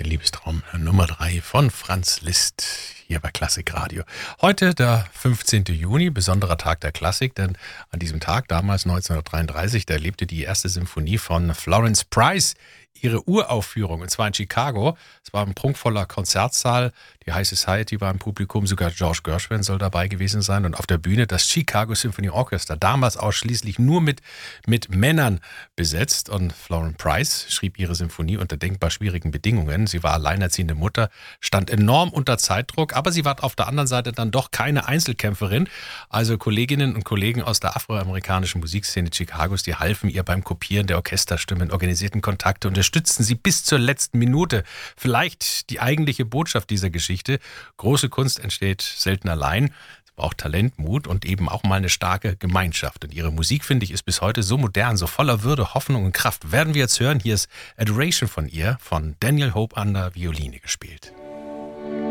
Liebestraum Nummer 3 von Franz Liszt hier bei Klassik Radio. Heute der 15. Juni, besonderer Tag der Klassik, denn an diesem Tag, damals 1933, da erlebte die erste Symphonie von Florence Price ihre Uraufführung, und zwar in Chicago. Es war ein prunkvoller Konzertsaal, die High Society war im Publikum, sogar George Gershwin soll dabei gewesen sein, und auf der Bühne das Chicago Symphony Orchestra, damals ausschließlich nur mit Männern besetzt, und Florence Price schrieb ihre Symphonie unter denkbar schwierigen Bedingungen. Sie war alleinerziehende Mutter, stand enorm unter Zeitdruck, aber sie war auf der anderen Seite dann doch keine Einzelkämpferin. Also Kolleginnen und Kollegen aus der afroamerikanischen Musikszene Chicagos, die halfen ihr beim Kopieren der Orchesterstimmen, organisierten Kontakte, unterstützten sie bis zur letzten Minute. Vielleicht die eigentliche Botschaft dieser Geschichte: große Kunst entsteht selten allein. Es braucht Talent, Mut und eben auch mal eine starke Gemeinschaft. Und ihre Musik, finde ich, ist bis heute so modern, so voller Würde, Hoffnung und Kraft. Werden wir jetzt hören. Hier ist Adoration von ihr, von Daniel Hope an der Violine gespielt.